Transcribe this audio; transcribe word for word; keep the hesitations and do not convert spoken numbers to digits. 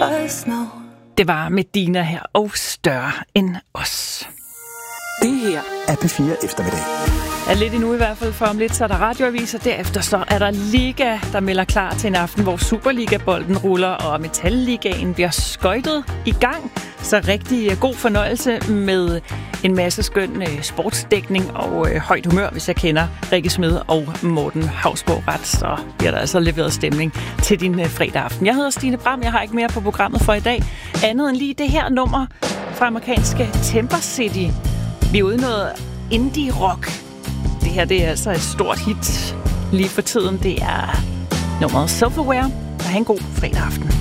Det var Medina her, og Større end os. Det her er P fire Eftermiddag. Er lidt endnu i hvert fald, for om lidt så er der radioaviser. Derefter så er der Liga, der melder klar til en aften, hvor Superliga-bolden ruller, og Metalligaen bliver skøjtet i gang. Så rigtig god fornøjelse med en masse skøn øh, sportsdækning og øh, højt humør, hvis jeg kender Rikke Smed og Morten Hausborg ret. Så bliver der altså leveret stemning til din øh, fredag aften. Jeg hedder Stine Bram, jeg har ikke mere på programmet for i dag. Andet end lige det her nummer fra amerikanske Temper City. Vi er ude i noget indie-rock. Det her, det er altså et stort hit lige for tiden. Det er nummeret Self-Aware. Der er en god fredag aften.